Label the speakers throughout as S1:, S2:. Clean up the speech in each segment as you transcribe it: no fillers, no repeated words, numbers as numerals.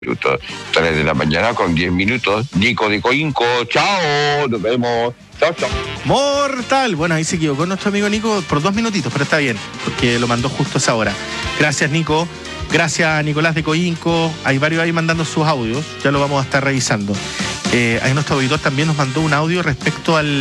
S1: minutos. 3 de la mañana con 10 minutos. Nico de Coinco. Chao, nos vemos. Chao, chao.
S2: Mortal. Bueno, ahí se equivocó nuestro amigo Nico por 2 minutitos, pero está bien, porque lo mandó justo a esa hora. Gracias, Nico. Gracias a Nicolás de Coinco. Hay varios ahí mandando sus audios. Ya lo vamos a estar revisando. Ahí nuestro auditor también nos mandó un audio respecto a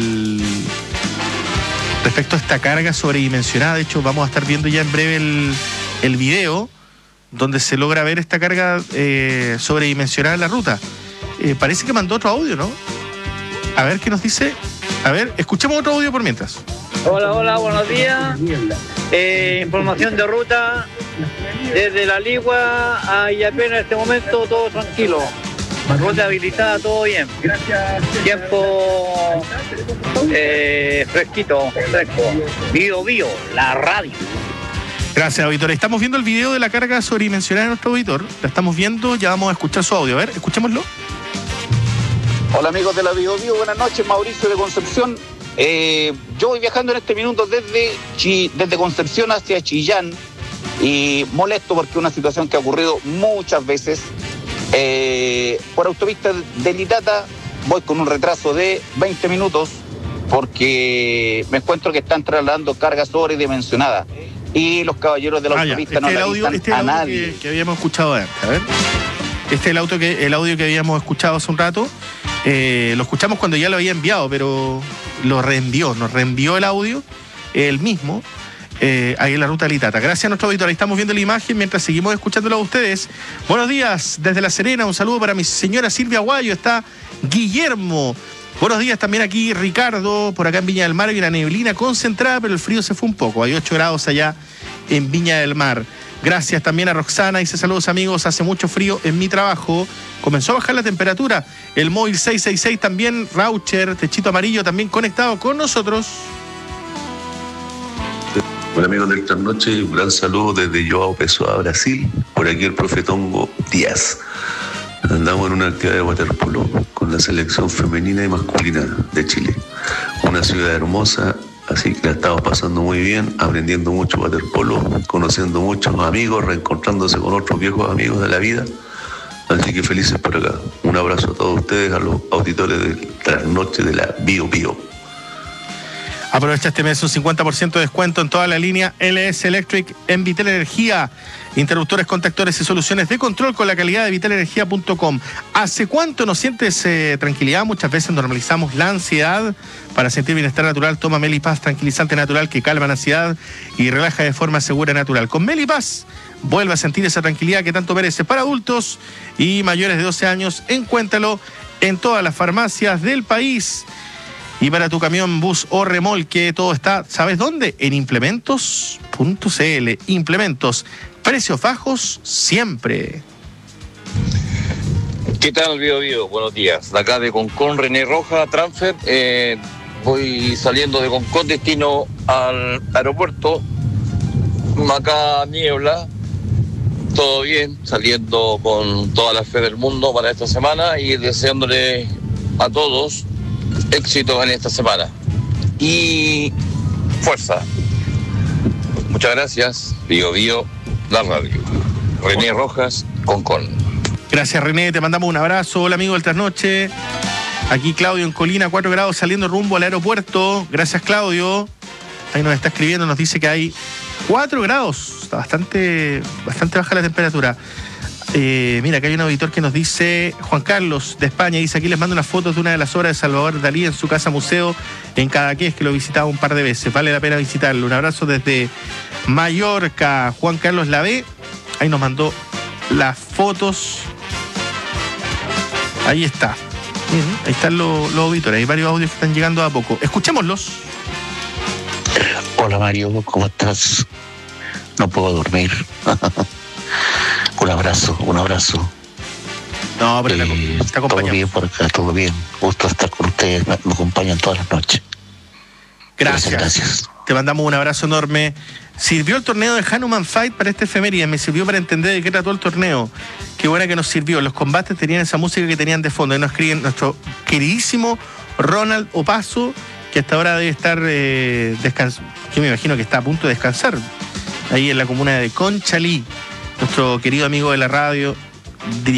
S2: esta carga sobredimensionada. De hecho, vamos a estar viendo ya en breve el video donde se logra ver esta carga sobredimensionada en la ruta. Parece que mandó otro audio, ¿no? A ver qué nos dice. A ver, escuchemos otro audio por mientras.
S3: Hola, buenos días. Información de ruta desde La Ligua a Illapel en este momento, todo tranquilo. Ruta habilitada, todo bien. Tiempo fresquito, fresco. Bio, la radio.
S2: Gracias, auditor. Estamos viendo el video de la carga sobredimensionada de nuestro auditor. La estamos viendo, ya vamos a escuchar su audio. A ver, escuchémoslo.
S4: Hola amigos de la Bio, buenas noches, Mauricio de Concepción. Yo voy viajando en este minuto desde Concepción hacia Chillán y molesto porque es una situación que ha ocurrido muchas veces. Por autopista de Litata voy con un retraso de 20 minutos porque me encuentro que están trasladando cargas sobredimensionadas y los caballeros de la autopista no le avisan a nadie.
S2: Que habíamos escuchado antes, a ver. Este es el audio que habíamos escuchado hace un rato. Lo escuchamos cuando ya lo había enviado, pero nos reenvió el audio, el mismo, ahí en la ruta de Litata. Gracias a nuestro auditor, ahí estamos viendo la imagen mientras seguimos escuchándolo a ustedes. Buenos días, desde La Serena, un saludo para mi señora Silvia Guayo, está Guillermo. Buenos días también aquí Ricardo, por acá en Viña del Mar hay una neblina concentrada, pero el frío se fue un poco, hay 8 grados allá en Viña del Mar. Gracias también a Roxana, dice saludos amigos, hace mucho frío en mi trabajo, comenzó a bajar la temperatura, el móvil 666 también, Raucher, Techito Amarillo también conectado con nosotros.
S5: Hola amigos del Trasnoche, un gran saludo desde João Pessoa, Brasil, por aquí el Profetongo Díaz. Andamos en una actividad de waterpolo con la selección femenina y masculina de Chile, una ciudad hermosa. Así que la estamos pasando muy bien, aprendiendo mucho waterpolo, conociendo muchos amigos, reencontrándose con otros viejos amigos de la vida. Así que felices por acá. Un abrazo a todos ustedes, a los auditores de Trasnoche de la Bio.
S2: Aprovecha este mes un 50% de descuento en toda la línea LS Electric en Vital Energía. Interruptores, contactores y soluciones de control con la calidad de vitalenergia.com. ¿Hace cuánto no sientes tranquilidad? Muchas veces normalizamos la ansiedad. Para sentir bienestar natural, toma Melipaz, tranquilizante natural que calma la ansiedad y relaja de forma segura y natural. Con Melipaz, vuelve a sentir esa tranquilidad que tanto merece. Para adultos y mayores de 12 años, encuéntralo en todas las farmacias del país. Y para tu camión, bus o remolque, todo está, ¿sabes dónde? En implementos.cl. Implementos, precios bajos siempre.
S6: ¿Qué tal, Bio? Buenos días. De acá de Concón, René Roja, Transfer. Voy saliendo de Concón, destino al aeropuerto. Acá niebla. Todo bien, saliendo con toda la fe del mundo para esta semana y deseándole a todos éxito en esta semana y fuerza. Muchas gracias. Bio, la radio. René Rojas, Concón.
S2: Gracias, René, te mandamos un abrazo. Hola, amigo del Trasnoche. Aquí Claudio en Colina, 4 grados saliendo rumbo al aeropuerto. Gracias, Claudio. Ahí nos está escribiendo, nos dice que hay 4 grados. Está bastante baja la temperatura. Mira, acá hay un auditor que nos dice, Juan Carlos de España, dice, aquí les mando unas fotos de una de las obras de Salvador Dalí en su casa museo en Cadaqués, que lo visitaba un par de veces, vale la pena visitarlo. Un abrazo desde Mallorca. Juan Carlos Lavé, ahí nos mandó las fotos. Ahí está. Ahí están los auditores, hay varios audios que están llegando a poco. Escuchémoslos.
S7: Hola Mario, ¿cómo estás? No puedo dormir. Un abrazo.
S2: No, pero está acompañado.
S7: Todo bien por acá, todo bien. Gusto estar con ustedes, me acompañan todas las noches. Gracias.
S2: Te mandamos un abrazo enorme. ¿Sirvió el torneo de Hanuman Fight para esta efeméride? Me sirvió para entender de qué trató el torneo. Qué buena que nos sirvió. Los combates tenían esa música que tenían de fondo. Y nos escriben nuestro queridísimo Ronald Opaso, que hasta ahora debe estar descansando. Yo me imagino que está a punto de descansar. Ahí en la comuna de Conchalí. Nuestro querido amigo de la radio,